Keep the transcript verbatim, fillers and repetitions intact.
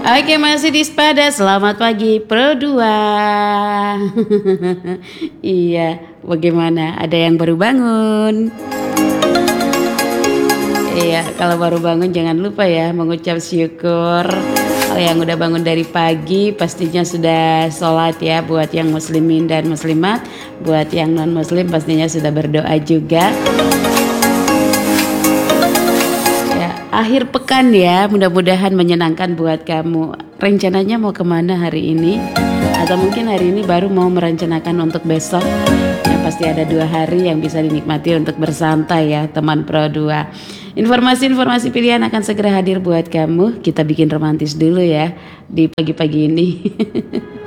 Oke, masih di Spada. Selamat pagi Pro dua. Iya, bagaimana? Ada yang baru bangun? Iya, kalau baru bangun jangan lupa ya mengucap syukur. Kalau yang udah bangun dari pagi pastinya sudah sholat ya, buat yang muslimin dan muslimat. Buat yang non muslim pastinya sudah berdoa juga. Ya, akhir pekan ya, mudah-mudahan menyenangkan buat kamu. Rencananya mau kemana hari ini? Atau mungkin hari ini baru mau merencanakan untuk besok? Ya, pasti ada dua hari yang bisa dinikmati untuk bersantai ya teman Pro dua. Informasi-informasi pilihan akan segera hadir buat kamu. Kita bikin romantis dulu ya di pagi-pagi ini.